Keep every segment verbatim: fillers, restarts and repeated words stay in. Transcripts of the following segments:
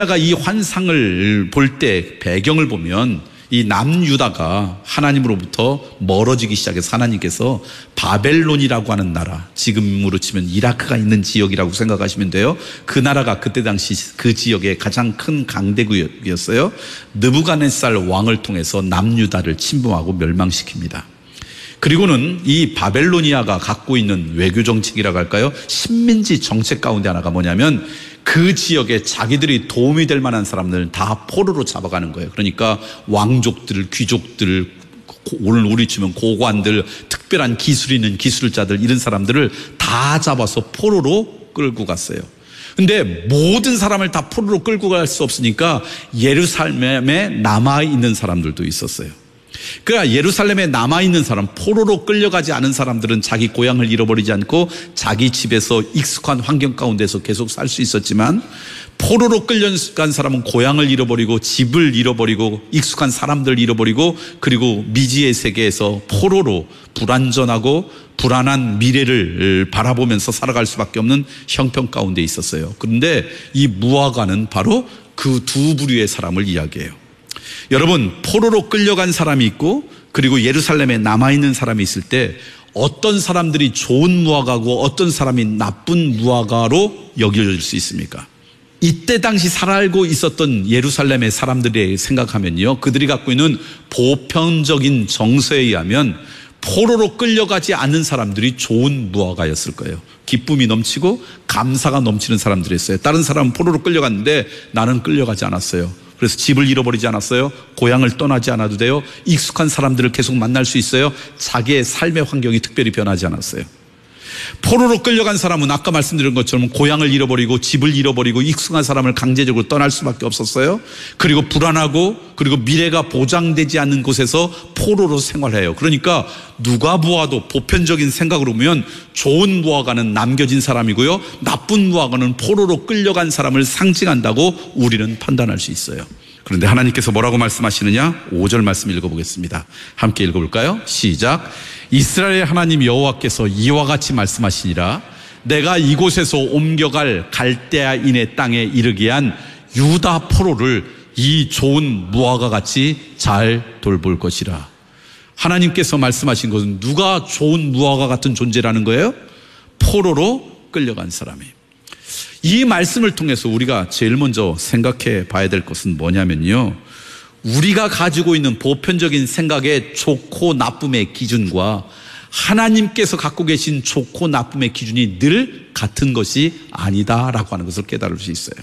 이 환상을 볼 때 배경을 보면 이 남유다가 하나님으로부터 멀어지기 시작해서 하나님께서 바벨론이라고 하는 나라, 지금으로 치면 이라크가 있는 지역이라고 생각하시면 돼요. 그 나라가 그때 당시 그 지역의 가장 큰 강대국이었어요. 느부갓네살 왕을 통해서 남유다를 침범하고 멸망시킵니다. 그리고는 이 바벨로니아가 갖고 있는 외교 정책이라고 할까요? 식민지 정책 가운데 하나가 뭐냐면 그 지역에 자기들이 도움이 될 만한 사람들을 다 포로로 잡아가는 거예요. 그러니까 왕족들, 귀족들, 오늘 우리 치면 고관들, 특별한 기술 있는 기술자들, 이런 사람들을 다 잡아서 포로로 끌고 갔어요. 근데 모든 사람을 다 포로로 끌고 갈 수 없으니까 예루살렘에 남아있는 사람들도 있었어요. 그러니까 예루살렘에 남아있는 사람, 포로로 끌려가지 않은 사람들은 자기 고향을 잃어버리지 않고 자기 집에서 익숙한 환경 가운데서 계속 살 수 있었지만, 포로로 끌려간 사람은 고향을 잃어버리고 집을 잃어버리고 익숙한 사람들 잃어버리고, 그리고 미지의 세계에서 포로로 불안전하고 불안한 미래를 바라보면서 살아갈 수밖에 없는 형편 가운데 있었어요. 그런데 이 무화과는 바로 그 두 부류의 사람을 이야기해요. 여러분, 포로로 끌려간 사람이 있고 그리고 예루살렘에 남아있는 사람이 있을 때 어떤 사람들이 좋은 무화과고 어떤 사람이 나쁜 무화과로 여겨질 수 있습니까? 이때 당시 살아알고 있었던 예루살렘의 사람들이 생각하면요, 그들이 갖고 있는 보편적인 정서에 의하면 포로로 끌려가지 않는 사람들이 좋은 무화과였을 거예요. 기쁨이 넘치고 감사가 넘치는 사람들이었어요. 다른 사람은 포로로 끌려갔는데 나는 끌려가지 않았어요. 그래서 집을 잃어버리지 않았어요. 고향을 떠나지 않아도 돼요. 익숙한 사람들을 계속 만날 수 있어요. 자기의 삶의 환경이 특별히 변하지 않았어요. 포로로 끌려간 사람은 아까 말씀드린 것처럼 고향을 잃어버리고 집을 잃어버리고 익숙한 사람을 강제적으로 떠날 수밖에 없었어요. 그리고 불안하고 그리고 미래가 보장되지 않는 곳에서 포로로 생활해요. 그러니까 누가 보아도 보편적인 생각으로 보면 좋은 무화과는 남겨진 사람이고요, 나쁜 무화과는 포로로 끌려간 사람을 상징한다고 우리는 판단할 수 있어요. 그런데 하나님께서 뭐라고 말씀하시느냐? 오 절 말씀 읽어보겠습니다. 함께 읽어볼까요? 시작. 이스라엘 하나님 여호와께서 이와 같이 말씀하시니라. 내가 이곳에서 옮겨갈 갈대아인의 땅에 이르게 한 유다 포로를 이 좋은 무화과 같이 잘 돌볼 것이라. 하나님께서 말씀하신 것은 누가 좋은 무화과 같은 존재라는 거예요? 포로로 끌려간 사람이. 이 말씀을 통해서 우리가 제일 먼저 생각해 봐야 될 것은 뭐냐면요, 우리가 가지고 있는 보편적인 생각의 좋고 나쁨의 기준과 하나님께서 갖고 계신 좋고 나쁨의 기준이 늘 같은 것이 아니다라고 하는 것을 깨달을 수 있어요.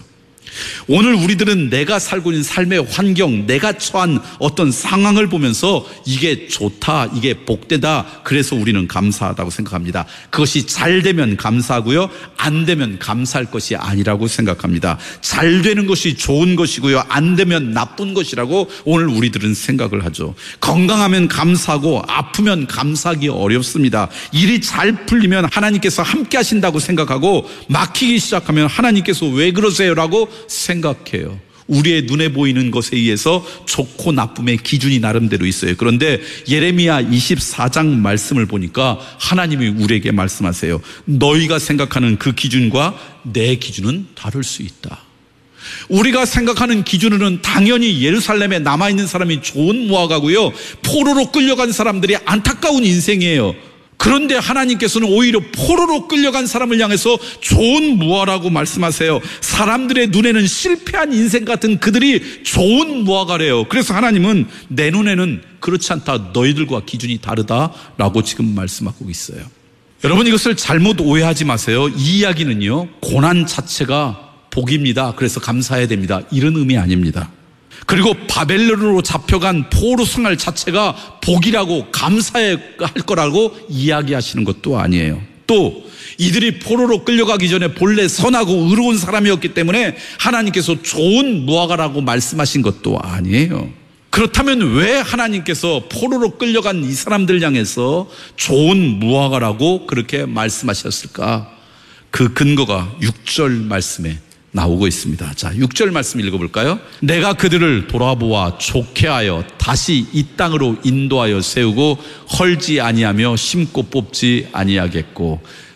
오늘 우리들은 내가 살고 있는 삶의 환경, 내가 처한 어떤 상황을 보면서 이게 좋다, 이게 복되다, 그래서 우리는 감사하다고 생각합니다. 그것이 잘 되면 감사하고요, 안 되면 감사할 것이 아니라고 생각합니다. 잘 되는 것이 좋은 것이고요, 안 되면 나쁜 것이라고 오늘 우리들은 생각을 하죠. 건강하면 감사하고 아프면 감사하기 어렵습니다. 일이 잘 풀리면 하나님께서 함께 하신다고 생각하고 막히기 시작하면 하나님께서 왜 그러세요라고 생각해요. 우리의 눈에 보이는 것에 의해서 좋고 나쁨의 기준이 나름대로 있어요. 그런데 예레미야 이십사 장 말씀을 보니까 하나님이 우리에게 말씀하세요. 너희가 생각하는 그 기준과 내 기준은 다를 수 있다. 우리가 생각하는 기준으로는 당연히 예루살렘에 남아있는 사람이 좋은 무화과고요, 포로로 끌려간 사람들이 안타까운 인생이에요. 그런데 하나님께서는 오히려 포로로 끌려간 사람을 향해서 좋은 무화과라고 말씀하세요. 사람들의 눈에는 실패한 인생 같은 그들이 좋은 무화과래요. 그래서 하나님은 내 눈에는 그렇지 않다, 너희들과 기준이 다르다라고 지금 말씀하고 있어요. 여러분, 이것을 잘못 오해하지 마세요. 이 이야기는요, 고난 자체가 복입니다, 그래서 감사해야 됩니다, 이런 의미 아닙니다. 그리고 바벨론으로 잡혀간 포로 생활 자체가 복이라고 감사해야 할 거라고 이야기하시는 것도 아니에요. 또 이들이 포로로 끌려가기 전에 본래 선하고 의로운 사람이었기 때문에 하나님께서 좋은 무화과라고 말씀하신 것도 아니에요. 그렇다면 왜 하나님께서 포로로 끌려간 이 사람들 향해서 좋은 무화과라고 그렇게 말씀하셨을까? 그 근거가 육 절 말씀에 나오고 있습니다. 자, 육 절 말씀 읽어볼까요? 내가 그들을 돌아보아 좋게 하여 다시 이 땅으로 인도하여 세우고 헐지 아니하며 심고 뽑지 아니하겠고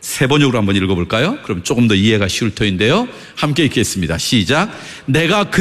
세 번역으로 한번 읽어볼까요? 그럼 조금 더 이해가 쉬울 터인데요. 함께 읽겠습니다. 시작. 내가 그